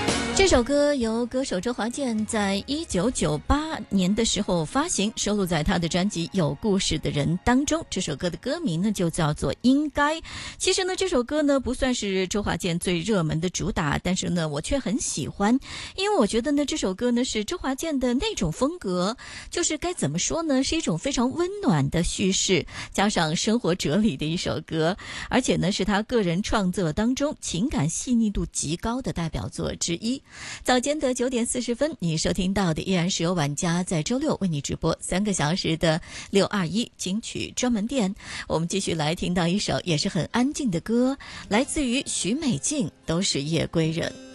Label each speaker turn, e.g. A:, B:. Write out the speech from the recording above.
A: 这首歌由歌手周华健在1998年的时候发行，收录在他的专辑《有故事的人》当中。这首歌的歌名呢就叫做《应该》。其实呢，这首歌呢不算是周华健最热门的主打，但是呢我却很喜欢，因为我觉得呢这首歌呢是周华健的那种风格，就是该怎么说呢，是一种非常温暖的叙事，加上生活哲理的一首歌，而且呢是他个人创作当中情感细腻度极高的代表作之一。早间的9点40分，你收听到的依然是由晚家在周六为你直播3个小时的621金曲专门店。我们继续来听到一首也是很安静的歌，来自于许美静，都是夜归人。